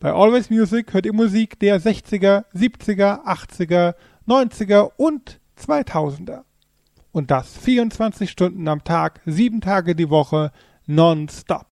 Bei Always Music hört ihr Musik der 60er, 70er, 80er, 90er und 2000er. Und das 24 Stunden am Tag, 7 Tage die Woche, nonstop.